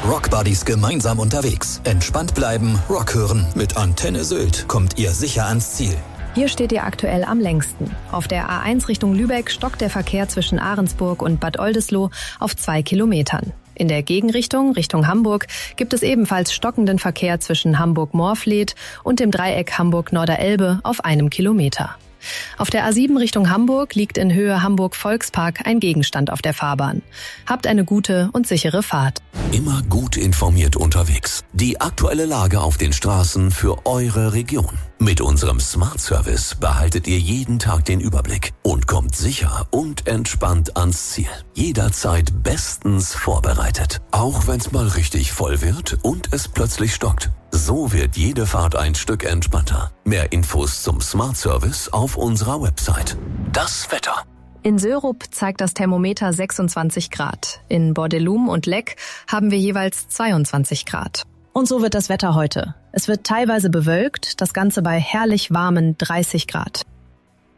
Rockbuddies gemeinsam unterwegs. Entspannt bleiben, Rock hören. Mit Antenne Sylt kommt ihr sicher ans Ziel. Hier steht ihr aktuell am längsten. Auf der A1 Richtung Lübeck stockt der Verkehr zwischen Ahrensburg und Bad Oldesloe auf 2 Kilometern. In der Gegenrichtung, Richtung Hamburg, gibt es ebenfalls stockenden Verkehr zwischen Hamburg-Morfleet und dem Dreieck Hamburg-Norderelbe auf 1 Kilometer. Auf der A7 Richtung Hamburg liegt in Höhe Hamburg-Volkspark ein Gegenstand auf der Fahrbahn. Habt eine gute und sichere Fahrt. Immer gut informiert unterwegs. Die aktuelle Lage auf den Straßen für eure Region. Mit unserem Smart Service behaltet ihr jeden Tag den Überblick und kommt sicher und entspannt ans Ziel. Jederzeit bestens vorbereitet. Auch wenn's mal richtig voll wird und es plötzlich stockt. So wird jede Fahrt ein Stück entspannter. Mehr Infos zum Smart Service auf unserer Website. Das Wetter. In Sörup zeigt das Thermometer 26 Grad. In Bordelum und Leck haben wir jeweils 22 Grad. Und so wird das Wetter heute. Es wird teilweise bewölkt, das Ganze bei herrlich warmen 30 Grad.